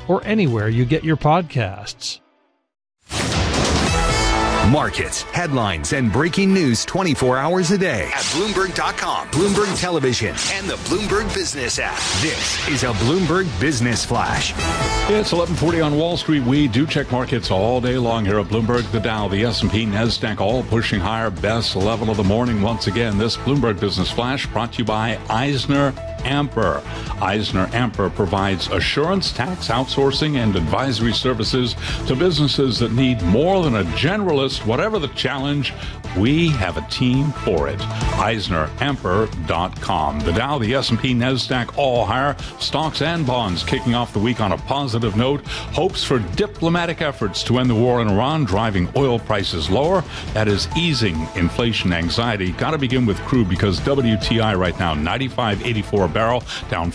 or anywhere you get your podcasts. Markets, headlines, and breaking news 24 hours a day at Bloomberg.com, Bloomberg Television, and the Bloomberg Business app. This is a Bloomberg Business Flash. It's 11:40 on Wall Street. We do check markets all day long here at Bloomberg. The Dow, the S&P, NASDAQ, all pushing higher. Best level of the morning once again. This Bloomberg Business Flash brought to you by Eisner Amper. Eisner Amper provides assurance, tax, outsourcing, and advisory services to businesses that need more than a generalist. Whatever the challenge, we have a team for it. EisnerAmper.com. The Dow, the S&P, NASDAQ, all higher. Stocks and bonds kicking off the week on a positive note. Hopes for diplomatic efforts to end the war in Iran, driving oil prices lower. That is easing inflation anxiety. Got to begin with crude because WTI right now, 95.84 a barrel, down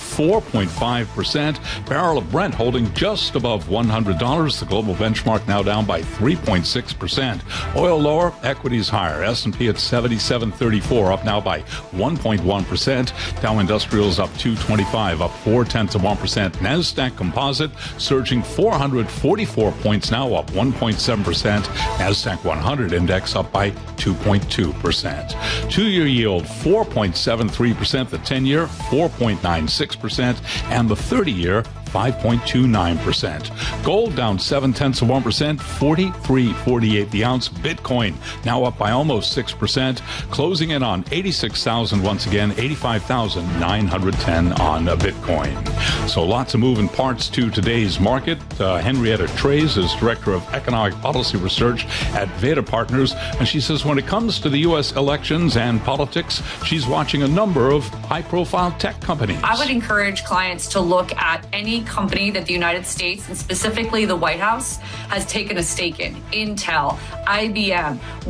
4.5%. Barrel of Brent holding just above $100. The global benchmark now down by 3.6%. Oil lower, equities higher. S&P at 77.34, up now by 1.1%. Dow Industrials up 225, up 0.4%. NASDAQ Composite surging 444 points, now up 1.7%. NASDAQ 100 index up by 2.2%. Two-year yield 4.73%. The 10-year 4.96%, and the 30-year 5.29%. Gold down 0.7%, 43.48 the ounce. Bitcoin now up by almost 6%, closing in on 86,000 once again, 85,910 on Bitcoin. So lots of moving parts to today's market. Henrietta Trey's is Director of Economic Policy Research at Veda Partners, and she says when it comes to the U.S. elections and politics, she's watching a number of high-profile tech companies. I would encourage clients to look at any company that the United States, and specifically the White House, has taken a stake in. Intel, IBM,